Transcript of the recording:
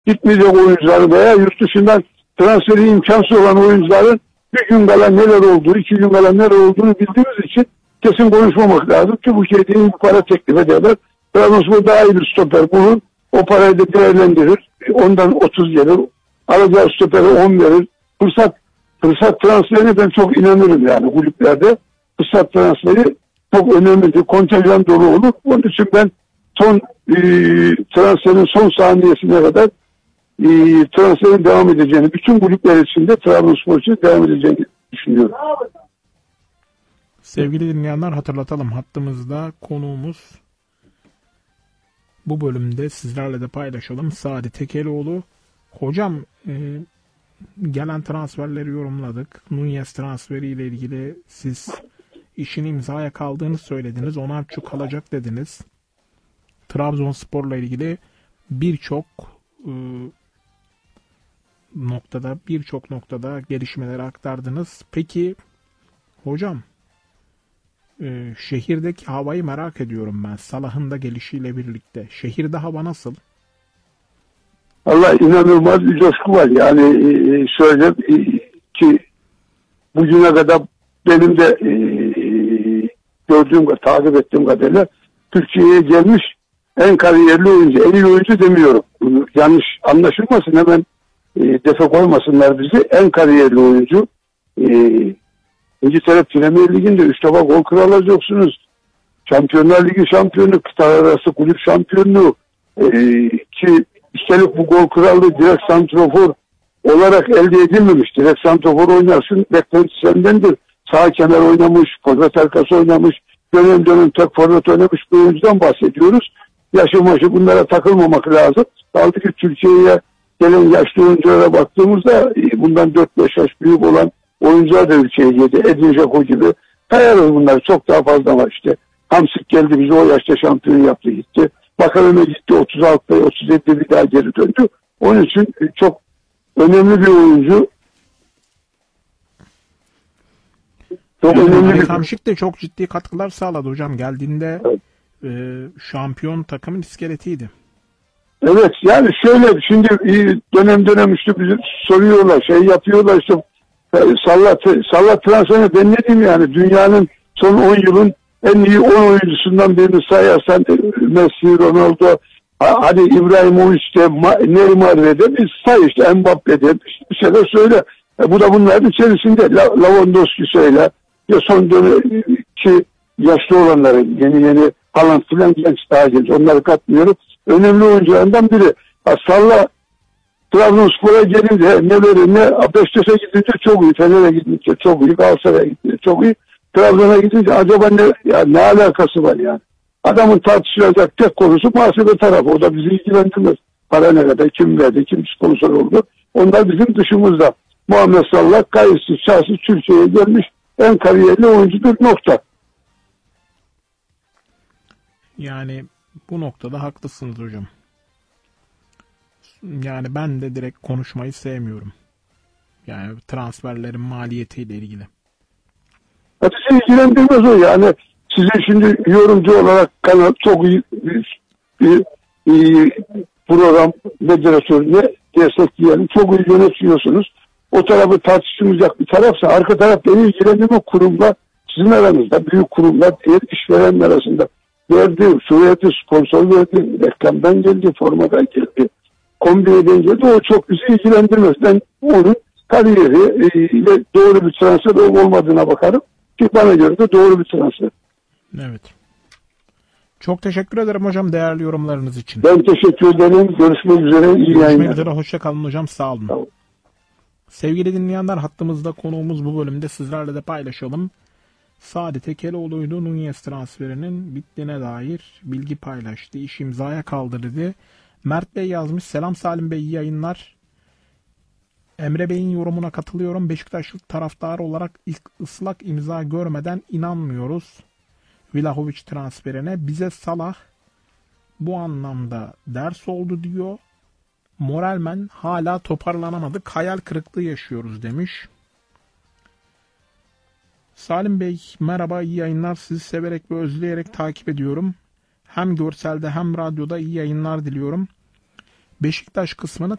gitmeyecek oyuncuları veya yurt dışından transferi imkansız olan oyuncuların bir gün kala neler olduğu, 2 gün kala neler olduğunu bildiğimiz için kesin konuşmamak lazım ki bu şeyde iyi bir para teklif ederler. Trabzonspor daha iyi bir stoper bulur. O parayı da değerlendirir. Ondan 30 gelir. Alacağı stopere 10 verir. Fırsat transferine ben çok inanırım yani kulüplerde. Fırsat transferi çok önemlidir. Kontenjan dolu olur. Onun için ben transferin son saniyesine kadar transferin devam edeceğini, bütün kulüpler için de Trabzonspor için devam edeceğini düşünüyorum. Sevgili dinleyenler, hatırlatalım, hattımızda konuğumuz, bu bölümde sizlerle de paylaşalım, Sadi Tekelioğlu. Hocam, gelen transferleri yorumladık. Nunez transferiyle ilgili siz işin imzaya kaldığını söylediniz. Onaçu kalacak dediniz. Trabzonspor'la ilgili birçok noktada gelişmeleri aktardınız. Peki hocam, şehirdeki havayı merak ediyorum ben. Salah'ın da gelişiyle birlikte. Şehirde hava nasıl? Allah, inanılmaz bir coşku var. Yani söyleyeyim ki bugüne kadar benim de takip ettiğim kadarıyla Türkiye'ye gelmiş en kariyerli oyuncu, en iyi oyuncu demiyorum. Yanlış anlaşılmasın, hemen defa koymasınlar bizi. En kariyerli oyuncu. İngiltere Premier Ligi'nde 3 defa gol kralı olacaksınız. Şampiyonlar Ligi şampiyonu, kıtalar arası kulüp şampiyonluğu ki üstelik bu gol krallığı direkt santrafor olarak elde edilmemiş. Direkt santrafor oynarsın, beklenti sendendir. Sağ kenar oynamış, forvet arkası oynamış, dönem tek forvet oynamış bir oyuncudan bahsediyoruz. Yaşı maşı bunlara takılmamak lazım. Kaldı ki Türkiye'ye gelen yaşlı oyunculara baktığımızda bundan 4-5 yaş büyük olan oyuncular da ülkeye geldi. Edin Dzeko gibi. Sayarız bunlar. Çok daha fazla var işte. Hamsik geldi, bizi o yaşta şampiyon yaptı gitti. Bakalım'a gitti, 36'da 37'de bir daha geri döndü. Onun için çok önemli bir oyuncu. Çok önemli bir... Hamşik de çok ciddi katkılar sağladı hocam. Geldiğinde şampiyon takımın iskeletiydi. Evet, yani şöyle, şimdi dönem işte bizi soruyorlar, yapıyorlar işte, Sallat transferine ben ne diyeyim yani, dünyanın son 10 yılın en iyi 10 oyuncusundan birini sayarsan Messi, Ronaldo, hadi İbrahimovic de, Neymar de, biz say işte, Mbappe de, bir şeyler söyle. Bu da bunların içerisinde. Lewandowski söyle. Ya son dönemki yaşlı olanları, yeni Haaland filan genç, daha genç. Onları katmıyorum. Önemli oyuncularından biri. Salla Trabzonspor'a gelince ne verir, ne Beşiktaş'a gidince çok iyi, Fener'e gidince çok iyi, Galatasaray'a gidince çok iyi. Trabzon'a gidince acaba ne alakası var yani? Adamın tartışılacak tek konusu muhasebe tarafı. O da bizi ilgilendirmez. Para ne kadar, kim verdi, kim sponsor oldu. Onlar bizim dışımızda. Muhammed Salah kayıtsız şahsız Türkiye'ye gelmiş en kariyerli oyuncudur, nokta. Yani bu noktada haklısınız hocam. Yani ben de direkt konuşmayı sevmiyorum. Yani transferlerin maliyetiyle ilgili. Bizi ilgilendirmez o yani. Sizin şimdi yorumcu olarak kanal çok iyi bir program moderatörüne destekleyelim. Çok iyi yönetiyorsunuz. O tarafı tartışılmayacak bir tarafsa, arka taraf beni ilgilendirme, kurumla sizin aranızda, büyük kurumlar diğer işverenler arasında verdi, şu verdi, sponsor verdi, reklamdan geldi, formadan geldi, kombineden geldi. O çok bizi ilgilendirmez. Ben onun kariyeri ile doğru bir transfer olmadığına bakarım. Ki bana göre de doğru bir transfer. Evet. Çok teşekkür ederim hocam değerli yorumlarınız için. Ben teşekkür ederim. Görüşmek üzere. İyi yayınlar. Görüşmek üzere. Hoşça kalın hocam. Sağ olun. Tamam. Sevgili dinleyenler, hattımızda konuğumuz bu bölümde sizlerle de paylaşalım. Sadi Tekelioğlu'ydu. Nunez transferinin bittiğine dair bilgi paylaştı. İş imzaya kaldırdı. Mert Bey yazmış. Selam Salim Bey, iyi yayınlar. Emre Bey'in yorumuna katılıyorum. Beşiktaşlı taraftarı olarak ilk ıslak imza görmeden inanmıyoruz Vlahovic transferine. Bize Salah bu anlamda ders oldu diyor. Moralmen hala toparlanamadık. Hayal kırıklığı yaşıyoruz demiş. Salim Bey merhaba, iyi yayınlar. Sizi severek ve özleyerek takip ediyorum. Hem görselde hem radyoda iyi yayınlar diliyorum. Beşiktaş kısmını